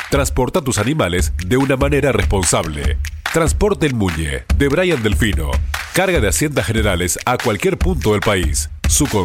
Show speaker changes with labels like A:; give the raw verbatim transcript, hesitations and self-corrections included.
A: Transporta tus animales de una manera responsable. Transporte El Muñe, de Brian Delfino. Carga de Haciendas Generales a cualquier punto del país. Su